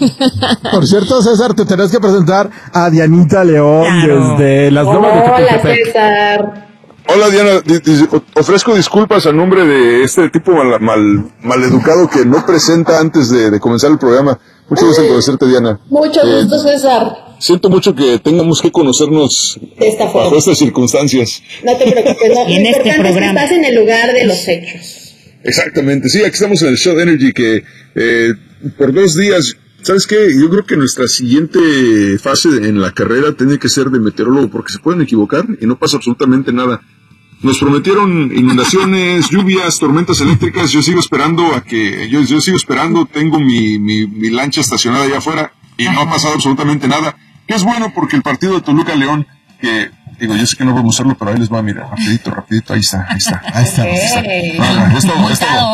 Por cierto, César, te tenés que presentar a Dianita León desde las Lomas de Chapultepec. Hola, César. Hola, Diana. Ofrezco disculpas a nombre de este tipo maleducado que no presenta antes de comenzar el programa. Mucho gusto en conocerte, Diana. Mucho gusto, César. Siento mucho que tengamos que conocernos de esta forma, bajo estas circunstancias. No te preocupes, lo en este programa es que estás en el lugar de los hechos. Exactamente, sí, aquí estamos en el Show de Energy que por 2 días, ¿sabes qué? Yo creo que nuestra siguiente fase en la carrera tiene que ser de meteorólogo porque se pueden equivocar y no pasa absolutamente nada. Nos prometieron inundaciones, lluvias, tormentas eléctricas. Yo sigo esperando tengo mi lancha estacionada allá afuera y no ha pasado absolutamente nada. Que es bueno porque el partido de Toluca León, que digo, yo sé que no vamos a hacerlo, pero ahí les va, mira, rapidito, ahí está. Okay. Es todo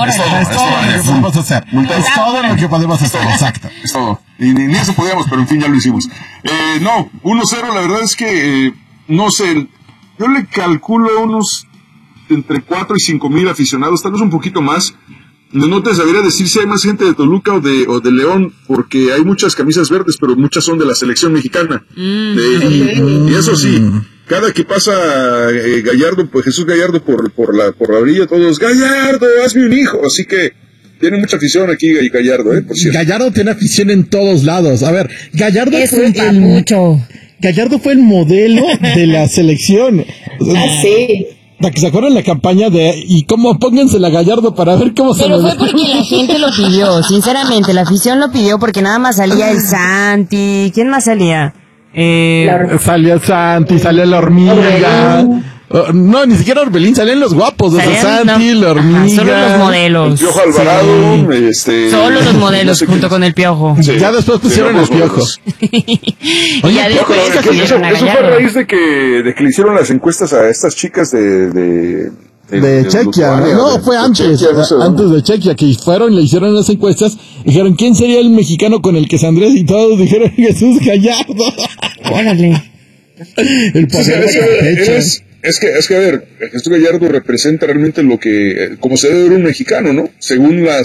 lo que podemos hacer, exacto. Es todo. Y ni eso podíamos, pero en fin, ya lo hicimos. 1-0, la verdad es que, no sé, yo le calculo unos entre 4 y 5 mil aficionados, tal vez un poquito más. No te sabría decir si hay más gente de Toluca o de León, porque hay muchas camisas verdes, pero muchas son de la selección mexicana. Y eso sí, cada que pasa Gallardo, pues Jesús Gallardo por la orilla, todos, Gallardo, hazme un hijo. Así que tiene mucha afición aquí Gallardo, por cierto. Gallardo tiene afición en todos lados. A ver, Gallardo fue el modelo de la selección. Sí. La que se acuerdan la campaña y cómo pónganse la Gallardo para ver cómo se Pero fue porque la gente lo pidió, sinceramente, la afición lo pidió porque nada más salía el Santi. ¿Quién más salía? Salía Santi, salía la hormiga. No, ni siquiera Orbelín, salían los guapos, Santi, la hormiga. Solo los modelos. El Piojo Alvarado, Solo los modelos junto con el Piojo. Sí, ya después pusieron el Piojo. Oye, ya después eso fue a raíz de que le hicieron las encuestas a estas chicas de Chequia, no, fue antes de Chequia, que fueron, le hicieron las encuestas, dijeron, ¿quién sería el mexicano con el que Sandrés? Y todos dijeron, Jesús Gallardo. Órale. El poder de pecho. Es que, a ver, Jesús Gallardo representa realmente lo que, como se debe ver un mexicano, ¿no? Según la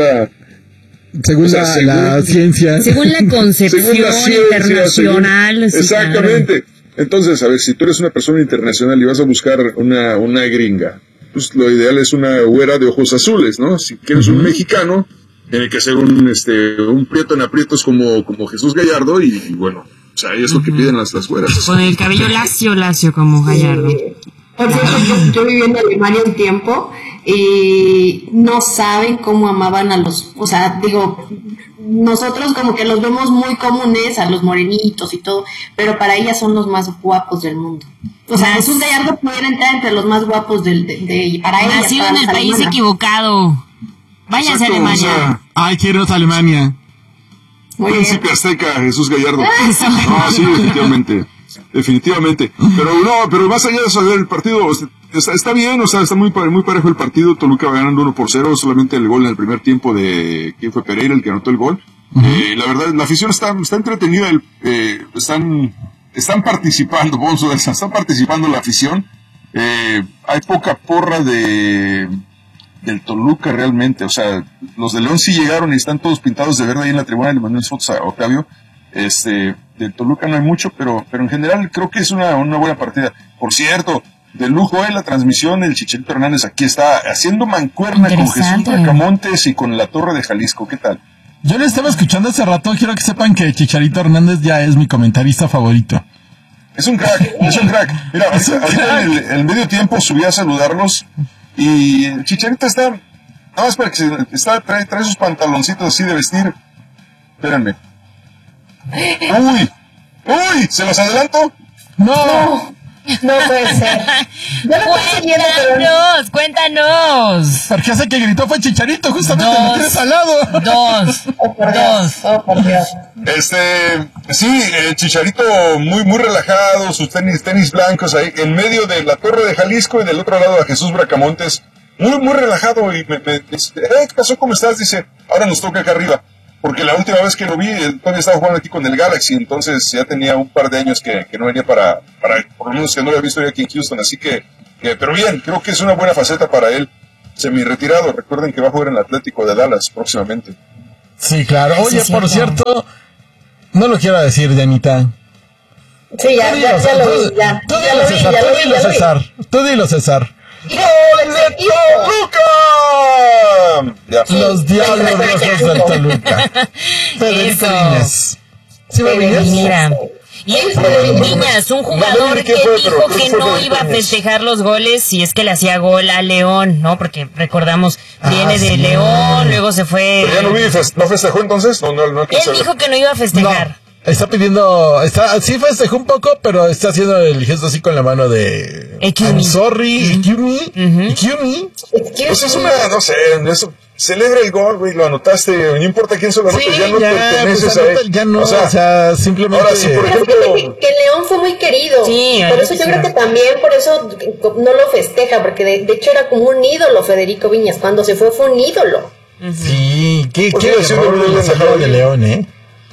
ciencia. Según la concepción internacional. Exactamente. Claro. Entonces, a ver, si tú eres una persona internacional y vas a buscar una gringa, pues lo ideal es una güera de ojos azules, ¿no? Si quieres un mexicano, tiene que ser un prieto en aprietos como Jesús Gallardo y bueno, o sea, es lo que piden las güeras. Con el cabello lacio como Gallardo. Por cierto, yo viví en Alemania un tiempo y no saben cómo amaban a o sea, digo, nosotros como que los vemos muy comunes, a los morenitos y todo, pero para ellas son los más guapos del mundo. O sea, Jesús Gallardo pudiera entrar entre los más guapos para ellas. Nacido en el país equivocado. Váyanse a Alemania. Ay, quiero ir a Alemania. Príncipe Azteca, Jesús Gallardo. No, sí, definitivamente. Pero más allá de eso, el partido está bien, o sea, está muy parejo el partido. Toluca va ganando 1-0, solamente el gol en el primer tiempo de ¿quién fue? Pereira, el que anotó el gol. La verdad, la afición está entretenida, están participando, están participando la afición. Hay poca porra del Toluca realmente, o sea, los de León sí llegaron y están todos pintados de verde ahí en la tribuna, le mandé fotos a Octavio. Del Toluca no hay mucho, pero en general creo que es una buena partida. Por cierto, de lujo la transmisión, el Chicharito Hernández aquí está haciendo mancuerna con Jesús Bracamontes y con la Torre de Jalisco. ¿Qué tal? Yo lo estaba escuchando hace rato, quiero que sepan que Chicharito Hernández ya es mi comentarista favorito. Es un crack. Mira, ahorita en el medio tiempo subí a saludarlos y el Chicharito está, nada más para que trae sus pantaloncitos así de vestir. Espérenme. ¡Uy! ¿Se los adelanto? No puede ser. Cuéntanos. Porque hace que gritó fue Chicharito, justamente me tienes al lado. Oh, por Dios. Sí, el Chicharito muy relajado, sus tenis blancos ahí, en medio de la Torre de Jalisco y del otro lado a Jesús Bracamontes, muy relajado y me dice, ¿qué pasó? ¿Cómo estás? Dice, ahora nos toca acá arriba. Porque la última vez que lo vi, todavía estaba jugando aquí con el Galaxy, entonces ya tenía un par de años que no venía para por lo menos que no lo había visto yo aquí en Houston, así que, pero bien, creo que es una buena faceta para él, semi-retirado. Recuerden que va a jugar en el Atlético de Dallas próximamente. Sí, claro. Oye, por cierto, No lo quiero decir, Dianita. Sí, ya lo vi. Tú dilo, César. ¡Toluca! Los Diablos Rojos del Toluca. Federico Viñas. ¿Sí va Viñas? Mira. Y Viñas, un jugador que dijo que no iba a festejar los goles si es que le hacía gol a León, ¿no? Porque recordamos, viene de León, luego se fue... Pero ya no vi, ¿no festejó entonces? No, él dijo que no iba a festejar. No. Está pidiendo, sí festejó un poco, pero está haciendo el gesto así con la mano de... I'm sorry, excuse me. Pues es una, no sé, eso, celebra el gol, güey, lo anotaste, no importa quién se lo anote, ya no perteneces a él. Ya no, o sea, simplemente... Ahora sí, por ejemplo... Que León fue muy querido, sí, por eso yo creo que también, por eso no lo festeja, porque de hecho era como un ídolo Federico Viñas, cuando se fue un ídolo. Sí, qué error la salida de León,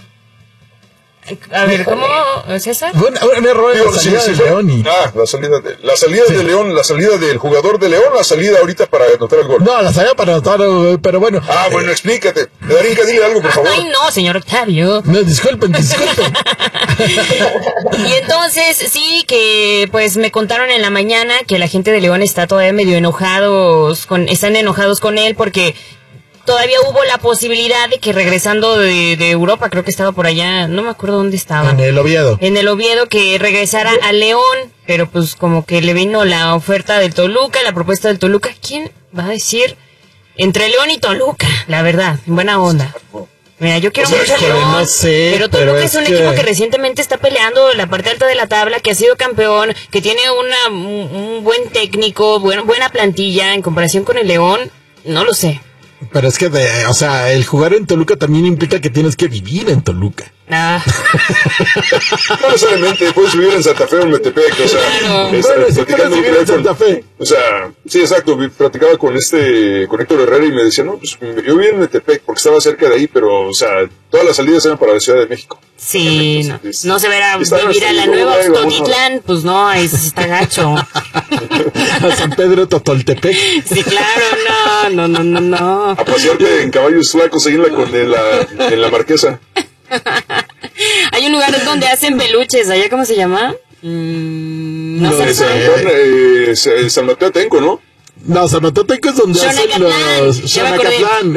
A ver, ¿cómo, César? Un error en la salida de León. La salida de León, la salida del jugador de León, la salida ahorita para anotar el gol. No, la salida para anotar, pero bueno. Bueno, explícate. Darinka, dile algo, por favor. Ay, no, señor Octavio. No, disculpen. Y entonces, sí, que pues me contaron en la mañana que la gente de León está todavía medio están enojados con él porque... Todavía hubo la posibilidad de que regresando de Europa, creo que estaba por allá, no me acuerdo dónde estaba. En el Oviedo, que regresara a León, pero pues como que le vino la oferta del Toluca, la propuesta del Toluca. ¿Quién va a decir? Entre León y Toluca, la verdad, en buena onda. Mira, yo quiero mucho a León, no sé, pero Toluca es un equipo que recientemente está peleando la parte alta de la tabla, que ha sido campeón, que tiene un buen técnico, buena plantilla en comparación con el León, no lo sé. Pero es que, el jugar en Toluca también implica que tienes que vivir en Toluca. No necesariamente, puedes vivir en Santa Fe o en Metepec, o sea, platicando vivir en Santa Fe. O sea, sí, exacto, platicaba con Héctor Herrera y me decía, no, pues yo viví en Metepec porque estaba cerca de ahí, pero, o sea, todas las salidas eran para la Ciudad de México. Sí, no se verá vivir a la nueva Oxtotitlán, pues no, ahí sí está gacho. A San Pedro Totoltepec. Sí, claro, no. A pasearte en caballos flacos ahí en la Marquesa. Hay un lugar donde hacen peluches, ¿allá cómo se llama? No sé. San Mateo Atenco, ¿no? No, San Mateo Atenco es donde hacen los... Xonacatlán.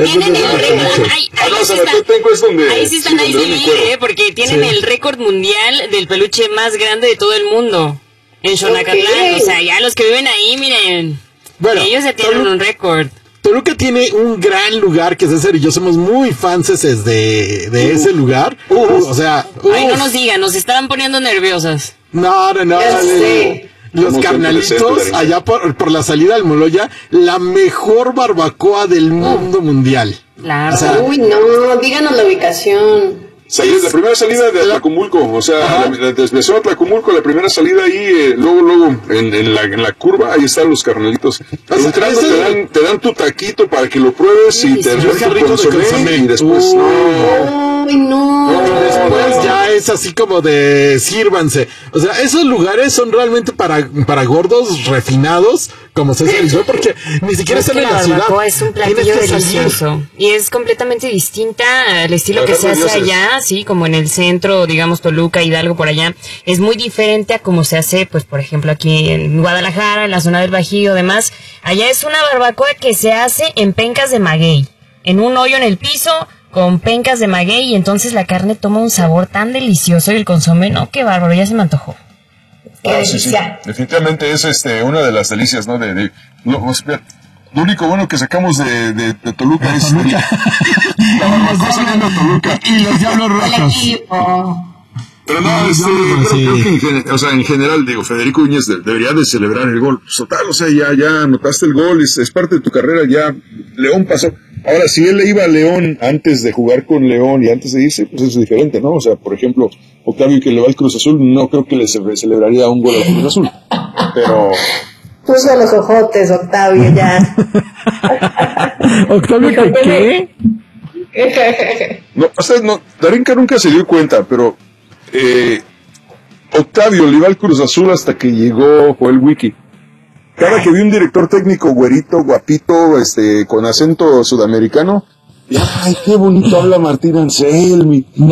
San Mateo Atenco es donde... Ahí sí están ahí feliz, porque tienen el récord mundial del peluche más grande de todo el mundo. En Xonacatlán, o sea, ya los que viven ahí, miren, ellos ya tienen un récord. Toluca tiene un gran lugar que César y yo somos muy fans de ese lugar. Ay, no nos digan, nos estaban poniendo nerviosas. No. Los carnalitos allá por la salida del Moloya, la mejor barbacoa del mundo mundial. Claro. No, díganos la ubicación. La primera salida de Atlacomulco, o sea, la desviación a Atlacomulco, la primera salida ahí, luego en la curva, ahí están los carnalitos. Entrando te dan tu taquito para que lo pruebes y te das tu consomé y después después ya es así como de sírvanse. O sea, esos lugares son realmente para gordos refinados, como César y yo, porque ni siquiera están en la ciudad. Es un platillo delicioso y es completamente distinta al estilo que se hace allá, sí, como en el centro, digamos Toluca, Hidalgo, por allá. Es muy diferente a como se hace, pues, por ejemplo, aquí en Guadalajara, en la zona del Bajío, demás. Allá es una barbacoa que se hace en pencas de maguey, en un hoyo en el piso, con pencas de maguey, y entonces la carne toma un sabor tan delicioso y el consomé, no, qué bárbaro, ya se me antojó. Sí. Definitivamente es una de las delicias, ¿no? Lo único bueno que sacamos de Toluca es la barbacoa saliendo de Toluca y los Diablos Rojos. Pero no, creo que en general, digo, Federico Viñas debería de celebrar el gol. Total, o sea, ya anotaste el gol, es parte de tu carrera, ya León pasó. Ahora, si él le iba a León antes de jugar con León y antes de irse, pues es diferente, ¿no? O sea, por ejemplo, Octavio que le va al Cruz Azul, no creo que le celebraría un gol al Cruz Azul. Pero... Puso los ojotes, Octavio, ya. ¿Octavio qué? Darinka nunca se dio cuenta, pero Octavio le iba al Cruz Azul hasta que llegó Joel Wiki. Cada que vi un director técnico güerito, guapito, con acento sudamericano, ¡ay, qué bonito habla Martín Anselmi!